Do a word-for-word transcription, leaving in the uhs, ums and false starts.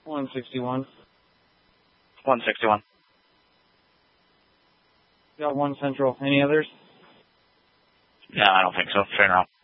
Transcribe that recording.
one sixty-one. one sixty-one. Got one Central. Any others? No, I don't think so. Fair enough.